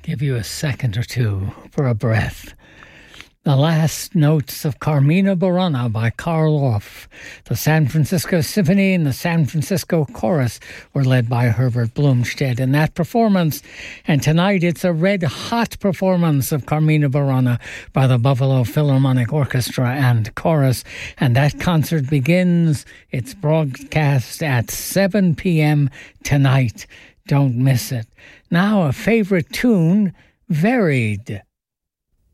Give you a second or two for a breath. The Last Notes of Carmina Burana by Carl Orff. The San Francisco Symphony and the San Francisco Chorus were led by Herbert Blumstedt in that performance. And tonight it's a red-hot performance of Carmina Burana by the Buffalo Philharmonic Orchestra and Chorus. And that concert begins its broadcast at 7 p.m. tonight. Don't miss it. Now a favorite tune, Varied.